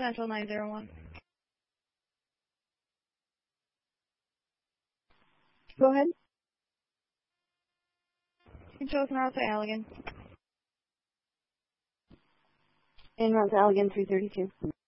Central 901. Go ahead. You chose en route to Allegan. En route to Allegan 332.